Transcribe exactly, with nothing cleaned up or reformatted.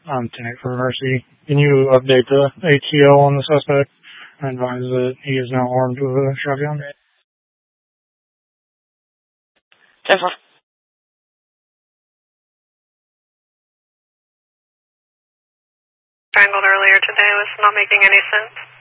I'm Tenant for Mercy. Can you update the A T O on the suspect and advise that he is now armed with a shotgun? Jennifer. Strangled earlier today was not making any sense.